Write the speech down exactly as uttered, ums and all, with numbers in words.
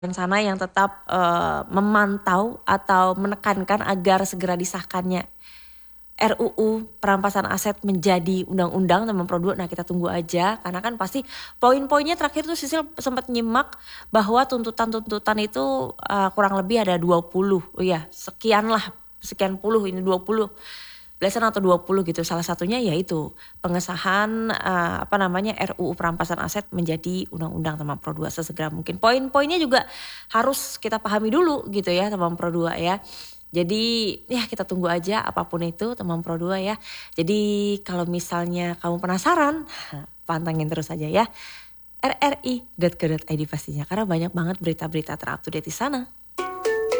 sana yang tetap uh, memantau atau menekankan agar segera disahkannya R U U perampasan aset menjadi undang-undang teman Pro dua. Nah kita tunggu aja karena kan pasti poin-poinnya terakhir tuh Sisil sempat nyimak bahwa tuntutan-tuntutan itu uh, kurang lebih ada dua puluh. Oh iya sekian lah, sekian puluh ini dua puluh. Belasan atau dua puluh gitu. Salah satunya yaitu pengesahan uh, apa namanya R U U perampasan aset menjadi undang-undang teman Pro dua sesegera mungkin. Poin-poinnya juga harus kita pahami dulu gitu ya teman Pro dua ya. Jadi ya kita tunggu aja apapun itu teman Pro dua ya. Jadi kalau misalnya kamu penasaran, pantengin terus aja ya. r r i dot co dot i d pastinya karena banyak banget berita-berita terupdate di sana.